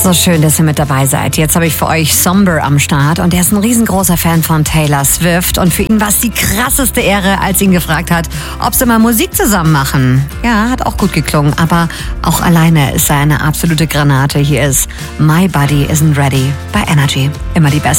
So schön, dass ihr mit dabei seid. Jetzt habe ich für euch Somber am Start und er ist ein riesengroßer Fan von Taylor Swift und für ihn war es die krasseste Ehre, als ihn gefragt hat, ob sie mal Musik zusammen machen. Ja, hat auch gut geklungen, aber auch alleine ist er eine absolute Granate. Hier ist My Body Isn't Ready bei Energy. Immer die Beste.